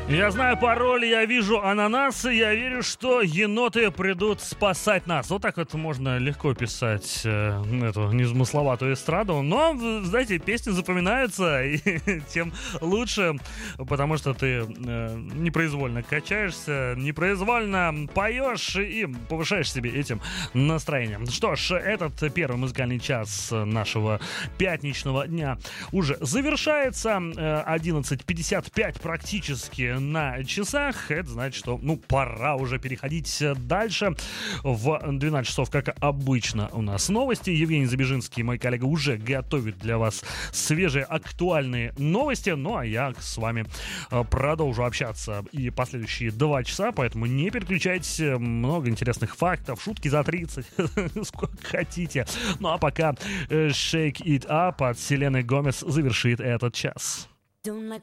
Я знаю пароль, я вижу ананасы, я верю, что еноты придут спасать нас. Вот так вот можно легко писать эту незамысловатую эстраду. Но, знаете, песни запоминаются, и тем лучше, потому что ты непроизвольно качаешься, непроизвольно поешь и повышаешь себе этим настроение. Что ж, этот первый музыкальный час нашего пятничного дня уже завершается. 11:55 практически на часах. Это значит, что, пора уже переходить дальше. В 12 часов, как обычно, у нас новости. Евгений Забежинский, мой коллега, уже готовит для вас свежие, актуальные новости. Ну, а я с вами продолжу общаться и последующие 2 часа, поэтому не переключайтесь. Много интересных фактов, шутки за 30, сколько хотите. Ну, а пока Shake It Up от Селены Гомес завершит этот час. Don't like